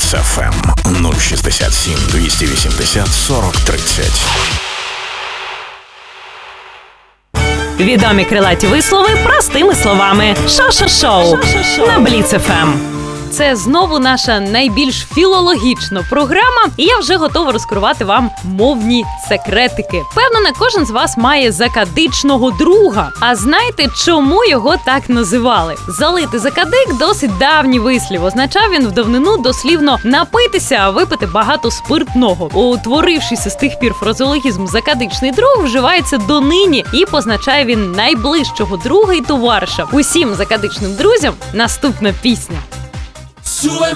Бліц ФМ 067 280 40 30. Відомі крилаті вислови простими словами. Шо-шо-шоу на Бліц ФМ. Це знову наша найбільш філологічна програма, і я вже готова розкривати вам мовні секретики. Впевнена, кожен з вас має закадичного друга. А знаєте, чому його так називали? Залити закадик – досить давній вислів. Означав він в давнину дослівно напитися, а випити багато спиртного. Утворившися з тих пір фразеологізм «закадичний друг» вживається донині і позначає він найближчого друга і товариша. Усім закадичним друзям наступна пісня. Súbeme